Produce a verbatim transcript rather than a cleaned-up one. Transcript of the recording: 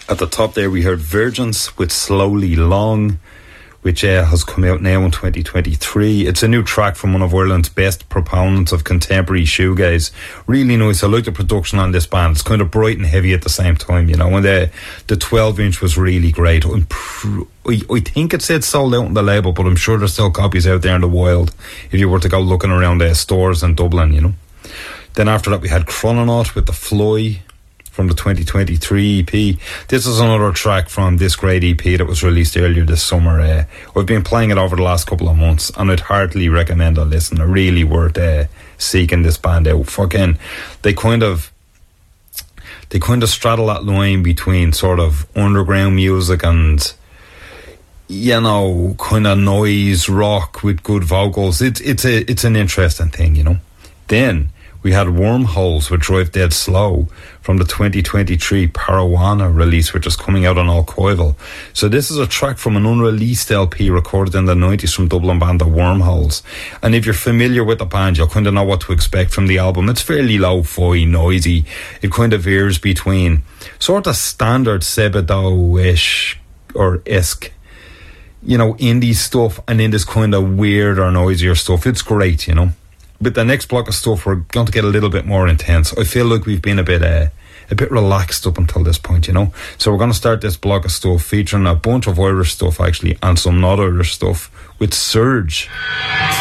At the top there we heard Virgins with Slowly Long, which uh, has come out now in twenty twenty-three. It's a new track from one of Ireland's best proponents of contemporary shoegaze. Really nice. I like the production on this band. It's kind of bright and heavy at the same time, you know. And the the twelve inch was really great. I'm pr- I, I think it said sold out on the label, but I'm sure there's still copies out there in the wild if you were to go looking around the stores in Dublin, you know. Then after that we had Chrononaut with The Fly from the twenty twenty-three E P. This is another track from this great E P that was released earlier this summer. Uh, I've been playing it over the last couple of months, and I'd heartily recommend a listen. It's really worth uh, seeking this band out. Fucking, they kind of, they kind of straddle that line between sort of underground music and, you know, kind of noise rock with good vocals. It's it's a it's an interesting thing, you know. Then we had Wormholes with Drive Dead Slow from the twenty twenty-three Parawana release, which is coming out on Alcoival. So this is a track from an unreleased L P recorded in the nineties from Dublin band The Wormholes. And if you're familiar with the band, you'll kind of know what to expect from the album. It's fairly lo-fi, noisy. It kind of veers between sort of standard Sebadoh-ish or esque, you know, indie stuff, and then this kind of weird or noisier stuff. It's great, you know. But the next block of stuff, we're going to get a little bit more intense. I feel like we've been a bit uh, a bit relaxed up until this point, you know. So we're going to start this block of stuff featuring a bunch of Irish stuff, actually, and some not Irish stuff with Surge.